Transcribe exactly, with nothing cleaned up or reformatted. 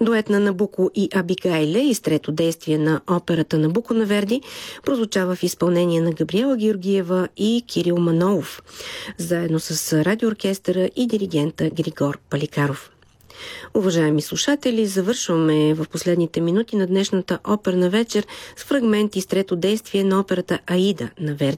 Дует на Набуко и Абигайле и с трето действие на операта Набуко на Верди прозвучава в изпълнение на Габриела Георгиева и Кирил Манолов, заедно с радиооркестъра и диригента Григор Паликаров. Уважаеми слушатели, завършваме в последните минути на днешната оперна вечер с фрагменти с трето действие на операта Аида на Верди.